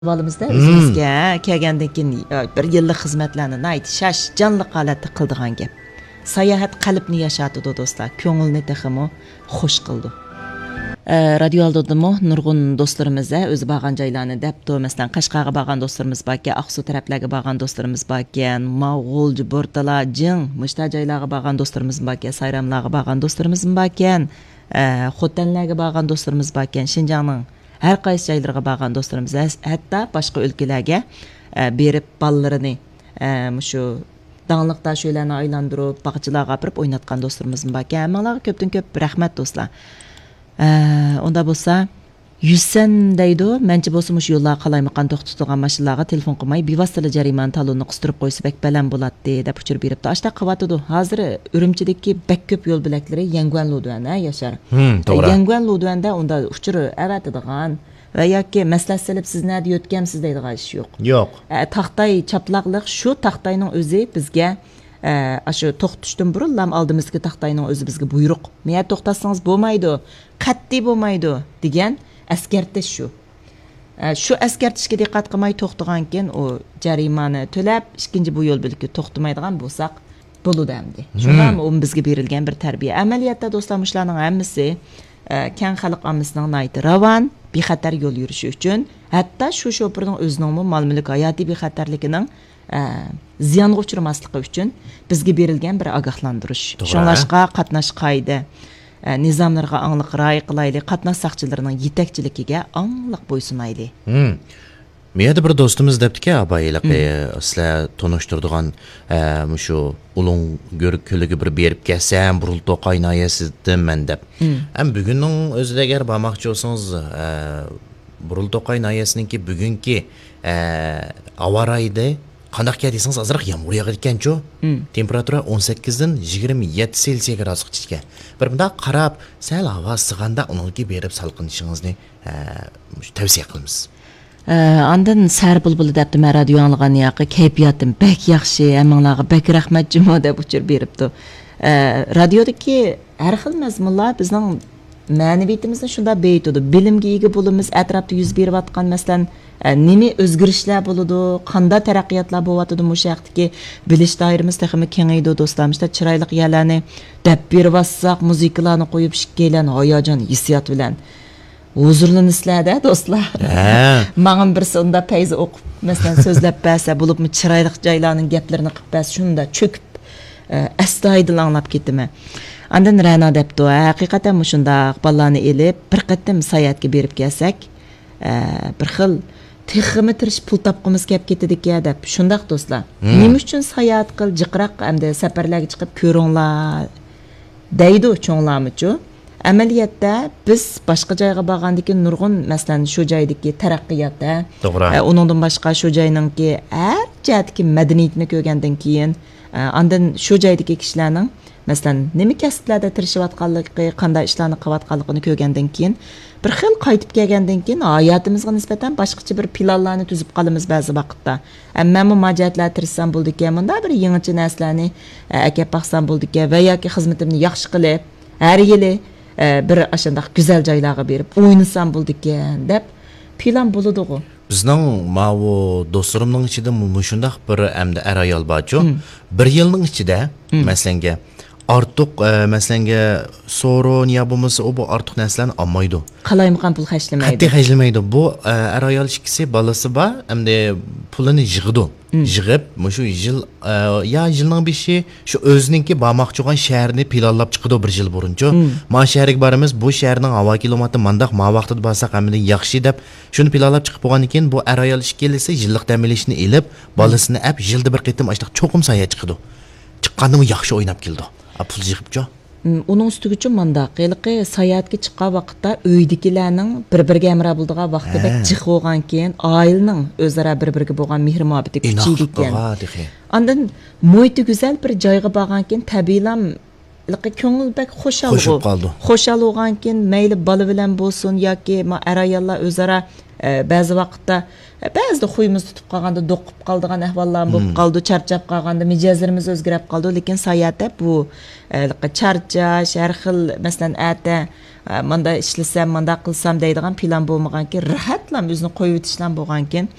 Balimizda o'zimizga kelgandan keyin bir yillik xizmatlarni nayt shash jonli holatda qildigan gap. Sayohat qalbni yashatdi do'stlar, ko'ngilni texmo xush qildi. Radio aldodimi nurg'un do'stlarimizga o'zi borgan joylarni debto, masalan, Qashqarga borgan do'stlarimiz bor ekan, Aqsu taraflarga borgan do'stlarimiz bor ekan, Mo'g'ul, Bo'rtala, Jing, mushta joylarga borgan do'stlarimiz bor ekan, Sayramlarga borgan do'stlarimiz bor ekan, Xotanlarga borgan do'stlarimiz bor ekan, Şinjanning her qaysi joylarga borgan do'stlarimiz, hatto boshqa o'lkalarga berib ballalarini shu dаңлыqda şöyləni aylandırıb, baqçılarga apırıb oynatqan do'stlarimiz bor ekan. Hammalarga ko'pdan ko'p rahmat do'stlar. Onda bo'lsa, yüzsen deydi, menchi bo'lsa mush yo'llar qalaymiqan to'xtatilgan mashinalarga telefon qilmay, bevosita jarimani talonni qistirib qo'ysa bek baland bo'ladi deb uchirib beribdi. Ashta qilyotdi. Hozir Urumchidagi bek ko'p yo'l bo'laklari Yanguan Ludvan, Yashar. To'g'ri. Yanguan Ludvanda unda uchirib avatadigan va yoki maslahat silib siz nima deyotgansiz deydigan ish yo'q. Yo'q. Taxtay chaplaqliq shu taxtayning o'zi bizga shu to'xtishdan burun lam oldimizga taxtayning o'zi bizga buyruq. Niya to'xtatsangiz bo'lmaydi, qat'iy bo'lmaydi degan askartish shu. Shu askartishga diqqat qilmay to'xtagan keyin u jarimani to'lab, ikkinchi bu yo'l bo'likka to'xtamaydigan bo'lsak bo'ladi hamdi. Shunga ham u bizga berilgan bir tarbiya. Amaliyotda do'stlar, mushlarning hammasi keng xalq ommasining nayti ravan, bexatar yo'l yurishi uchun, hatto shu sho'pirning o'zining mol-mulk hayotiy bexatarligining ziyonga uchramaslik uchun bizga berilgan bir ogohlantirish. Shunlashqa qatnash qoida, nizomlarga aniq rioya qilaylik, qatnash saqchilarining yetakchiligiga aniq bo'ysunaylik. Miyada bir do'stimiz debdiki, abayliq sizlar tanishtirdigan shu ulung görük ko'liga bir berib kelsam, Burultoq qaynayasidim men deb. Ham bugunning o'zida agar bormoqchi bo'lsangiz, Burultoq qaynayasininki bugungi avarayda qandaq deysangiz, azroq yomg'ir yog'ar ekan-ku. Temperatura 18 dan 27 Selsiya gradusga chiqqan. Bir bunda qarab, sal havo sig'anda uningga berib salqinishingizni tavsiya qilamiz. Andan sar bulbuli debdi men radio anlagan yoqi kayfiyatim bek yaxshi, hammalarga bek rahmat jumo deb uchir beribdi. Radiodagi har xil mazmunlar bizning ma'naviyatimizni shunda beytidi. Bilimga ega bo'limiz, atrofda yuz berib atgan masalan nima o'zgarishlar bo'ladi, qanday taraqqiyotlar bo'lyotdi bu shaqtiki bilish doiramiz texmi kengaydi do'stlarimiz. Chiroyli yerlarni deb berib atsak, muzikalarni qo'yib shikkelan hayajon, hissiyot bilan huzurlanasizlar do'stlar. Ma'lum bir sonda payzi o'qib, masalan so'zlab bersa, bo'libmi chiroyli joylarning gaplarini qilib bersa, shunda cho'kib astoydil anglab ketdimi. Andan Ra'no debdi, haqiqatan shundaq ballarni elib, bir qatim sayohatga berib kelsak, bir xil texmi tirish pul topqimiz kelib ketdik-ya deb. Shundaq do'stlar. Nima uchun sayohat qil, jiqroq hamda safarlarga chiqib ko'ringlar deydi cho'nglarmichu. Amaliyotda biz boshqa joyga borgandan keyin nurg'un masalan shu joydagi taraqqiyotda, uningdan boshqa shu joyningki har jihatdagi madaniyatni ko'rgandan keyin, andan shu joydagi kishilarning masalan nima kasblarda tirishayotganligi, qanday ishlarni qilayotganligini ko'rgandan keyin, bir xil qaytib kelgandan keyin hayotimizga nisbatan boshqacha bir planlarni tuzib qolamiz ba'zi vaqtda. Ammo bu majatlar tirishsam bo'ldi-ekan, bunda bir yangicha narsalarni akab baxsam bo'ldi-ekan va yoki xizmatimni yaxshi qilib, har yili bir aşandaq güzel joylarga berib o'ynasam bo'ldi-ekan deb plan bo'ladi-ku. Bizning mavu do'stlarimning ichida shundaq bir hamda arayol borchu. Bir yilning ichida masalanga ortiq masalanga so'ron ya bo'lmasa bu ortiq narsalarni olmaydi. Qalaymiqan pul xajlamaydi. Qat'iy xajlamaydi. Bu arayol ikkisi balasi bor, hamda pulini yig'di. Yig'ib, shu yil ya yilning beshi shu o'zininki bormoqchi bo'lgan shaharni planlab chiqdi bir yil buruncha. Ma shaharga boramiz, bu shaharning havo kilometri mandaq ma vaqtida borsak hamda yaxshi deb shuni planlab chiqib bo'lgandan keyin bu arayol ish kelsa yillik ta'minlashni elib, bolasini ab yilda bir qitim ashtaq cho'qim sayohat chiqdi. Chiqqanimi yaxshi o'ynab keldi. Pul yig'ibcha. Uning ustiga uchun mandaq qiliqi sayohatga chiqqan vaqtda uydagilarning bir-biriga amra bo'ldigan vaqtida jiq bo'lgan keyin oilaning o'zaro bir-biriga bo'lgan mehr-muhabbati kuchaydi ekan. Ondan muhiti go'zal bir joyga borgan keyin tabiiylam ko'ngil bak xo'shal bo'lgan keyin mayli bola bilan bo'lsin yoki arayollar o'zaro ba'zi vaqtda ba'zida xuyimiz tutib qolganda do'qib qoldigan ahvollar bo'lib qoldi, charchab qolganda mijozlarimiz o'zgarib qoldi, lekin sayohatda bu charchash, har xil masalan ata manda ishlasam, manda qilsam deydigan plan bo'lmaganki, rahatlam o'zini qo'yib o'tishdan bo'lgankin